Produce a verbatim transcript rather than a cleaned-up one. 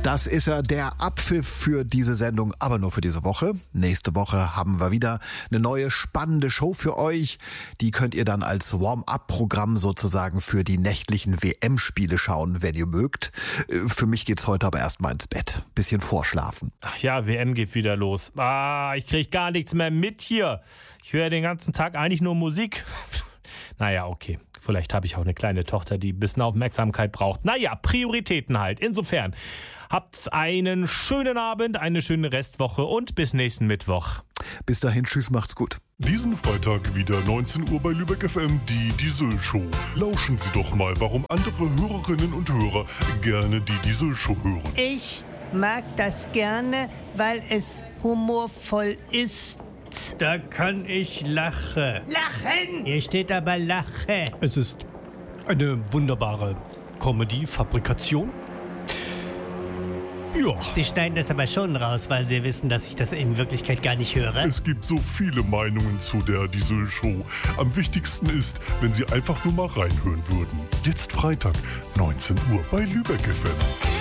Das ist ja der Abpfiff für diese Sendung, aber nur für diese Woche. Nächste Woche haben wir wieder eine neue spannende Show für euch. Die könnt ihr dann als Warm-up-Programm sozusagen für die nächtlichen W M-Spiele schauen, wenn ihr mögt. Für mich geht's heute aber erstmal ins Bett. Bisschen vorschlafen. Ach ja, W M geht wieder los. Ah, ich krieg gar nichts mehr mit hier. Ich höre den ganzen Tag eigentlich nur Musik. Naja, okay. Vielleicht habe ich auch eine kleine Tochter, die ein bisschen Aufmerksamkeit braucht. Naja, Prioritäten halt. Insofern, habt einen schönen Abend, eine schöne Restwoche und bis nächsten Mittwoch. Bis dahin, tschüss, macht's gut. Diesen Freitag wieder neunzehn Uhr bei Lübeck F M, die Diesel Show. Lauschen Sie doch mal, warum andere Hörerinnen und Hörer gerne die Diesel Show hören. Ich mag das gerne, weil es humorvoll ist. Da kann ich lachen. Lachen! Hier steht aber Lache. Es ist eine wunderbare Comedy-Fabrikation. Ja. Sie schneiden das aber schon raus, weil Sie wissen, dass ich das in Wirklichkeit gar nicht höre. Es gibt so viele Meinungen zu der Diesel Show. Am wichtigsten ist, wenn Sie einfach nur mal reinhören würden. Jetzt Freitag, neunzehn Uhr bei Lübeck F M.